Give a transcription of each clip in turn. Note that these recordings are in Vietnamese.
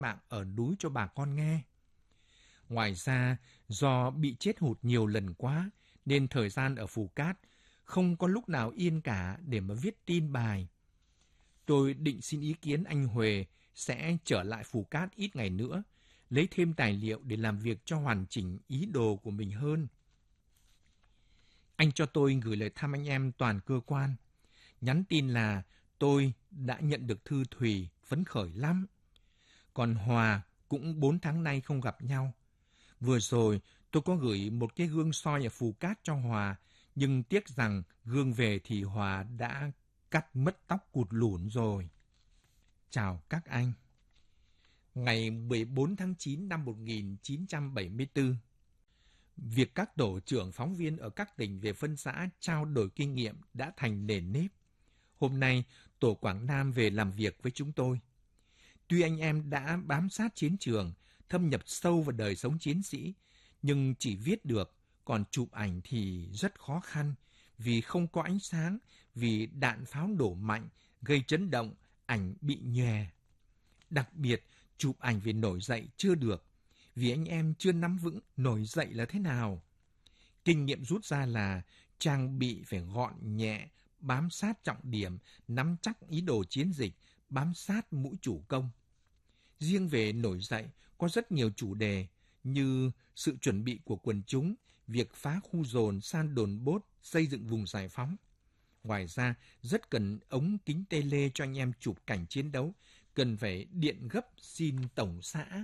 mạng ở núi cho bà con nghe. Ngoài ra, do bị chết hụt nhiều lần quá, nên thời gian ở Phù Cát không có lúc nào yên cả để mà viết tin bài. Tôi định xin ý kiến anh Huệ sẽ trở lại Phù Cát ít ngày nữa, lấy thêm tài liệu để làm việc cho hoàn chỉnh ý đồ của mình hơn. Anh cho tôi gửi lời thăm anh em toàn cơ quan. Nhắn tin là tôi đã nhận được thư Thùy, phấn khởi lắm. Còn Hòa cũng 4 tháng nay không gặp nhau. Vừa rồi tôi có gửi một cái gương soi ở Phù Cát cho Hòa, nhưng tiếc rằng gương về thì Hòa đã cắt mất tóc cụt lủn rồi. Chào các anh. Ngày 14 tháng 9 năm 1974, việc các tổ trưởng phóng viên ở các tỉnh về phân xã trao đổi kinh nghiệm đã thành nền nếp. Hôm nay, tổ Quảng Nam về làm việc với chúng tôi. Tuy anh em đã bám sát chiến trường, thâm nhập sâu vào đời sống chiến sĩ, nhưng chỉ viết được, còn chụp ảnh thì rất khó khăn, vì không có ánh sáng, vì đạn pháo nổ mạnh, gây chấn động, ảnh bị nhòe. Đặc biệt, chụp ảnh về nổi dậy chưa được, vì anh em chưa nắm vững nổi dậy là thế nào. Kinh nghiệm rút ra là trang bị phải gọn nhẹ, bám sát trọng điểm, nắm chắc ý đồ chiến dịch, bám sát mũi chủ công. Riêng về nổi dậy, có rất nhiều chủ đề như sự chuẩn bị của quần chúng, việc phá khu dồn, san đồn bốt, xây dựng vùng giải phóng. Ngoài ra, rất cần ống kính tele cho anh em chụp cảnh chiến đấu, cần phải điện gấp xin tổng xã.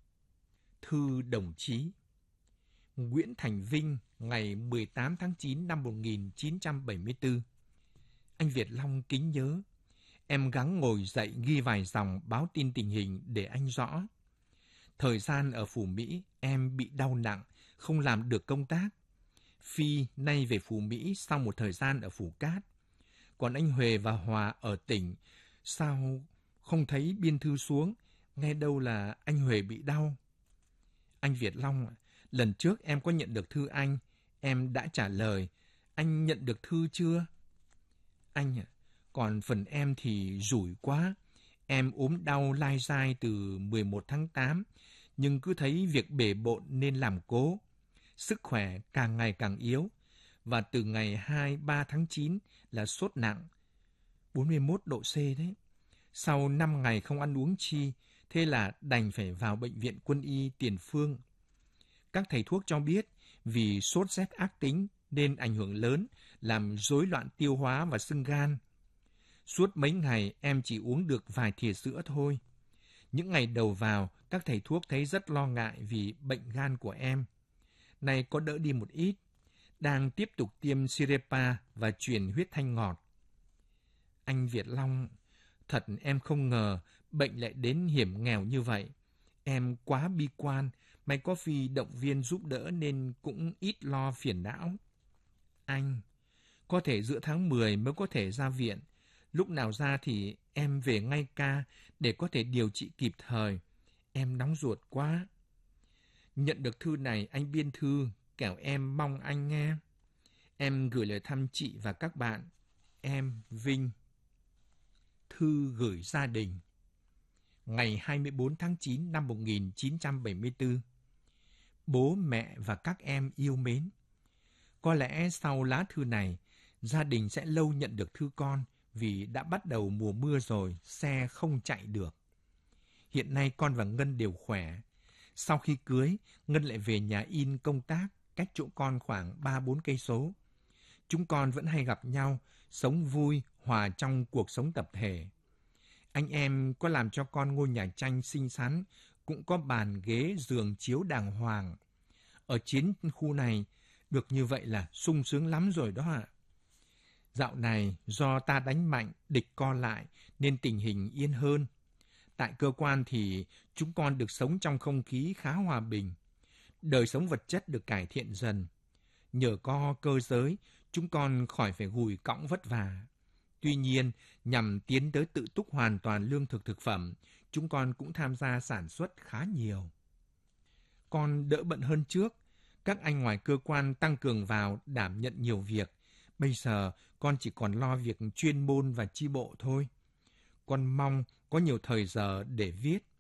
Thư đồng chí Nguyễn Thành Vinh, ngày 18 tháng 9 năm 1974. Anh Việt Long kính nhớ. Em gắng ngồi dậy ghi vài dòng báo tin tình hình để anh rõ. Thời gian ở Phú Mỹ, em bị đau nặng, không làm được công tác. Phi nay về Phú Mỹ sau một thời gian ở Phù Cát. Còn anh Huệ và Hòa ở tỉnh, sao không thấy biên thư xuống, nghe đâu là anh Huệ bị đau. Anh Việt Long, lần trước em có nhận được thư anh, em đã trả lời, anh nhận được thư chưa? Anh còn phần em thì rủi quá, em ốm đau lai dai từ 11 tháng 8, nhưng cứ thấy việc bể bộn nên làm cố. Sức khỏe càng ngày càng yếu, và từ ngày 2-3 tháng 9 là sốt nặng, 41 độ C đấy. Sau 5 ngày không ăn uống chi, thế là đành phải vào bệnh viện quân y Tiền Phương. Các thầy thuốc cho biết vì sốt rét ác tính nên ảnh hưởng lớn, làm rối loạn tiêu hóa và sưng gan. Suốt mấy ngày em chỉ uống được vài thìa sữa thôi. Những ngày đầu vào, các thầy thuốc thấy rất lo ngại vì bệnh gan của em. Nay có đỡ đi một ít, đang tiếp tục tiêm Sirepa và truyền huyết thanh ngọt. Anh Việt Long, thật em không ngờ bệnh lại đến hiểm nghèo như vậy. Em quá bi quan, may có Phi động viên giúp đỡ nên cũng ít lo phiền não. Anh, có thể giữa tháng 10 mới có thể ra viện. Lúc nào ra thì em về ngay ca để có thể điều trị kịp thời. Em nóng ruột quá. Nhận được thư này anh biên thư, kẻo em mong anh nghe. Em gửi lời thăm chị và các bạn. Em Vinh. Thư gửi gia đình. Ngày 24 tháng 9 năm 1974. Bố, mẹ và các em yêu mến. Có lẽ sau lá thư này, gia đình sẽ lâu nhận được thư con vì đã bắt đầu mùa mưa rồi, xe không chạy được. Hiện nay con và Ngân đều khỏe. Sau khi cưới, Ngân lại về nhà in công tác, cách chỗ con khoảng 3-4 cây số. Chúng con vẫn hay gặp nhau, sống vui, hòa trong cuộc sống tập thể. Anh em có làm cho con ngôi nhà tranh xinh xắn, cũng có bàn ghế, giường chiếu đàng hoàng. Ở chiến khu này, được như vậy là sung sướng lắm rồi đó ạ. Dạo này, do ta đánh mạnh, địch co lại, nên tình hình yên hơn. Tại cơ quan thì chúng con được sống trong không khí khá hòa bình. Đời sống vật chất được cải thiện dần. Nhờ có cơ giới, chúng con khỏi phải gùi cõng vất vả. Tuy nhiên, nhằm tiến tới tự túc hoàn toàn lương thực thực phẩm, chúng con cũng tham gia sản xuất khá nhiều. Con đỡ bận hơn trước. Các anh ngoài cơ quan tăng cường vào đảm nhận nhiều việc. Bây giờ, con chỉ còn lo việc chuyên môn và chi bộ thôi. Con mong có nhiều thời giờ để viết.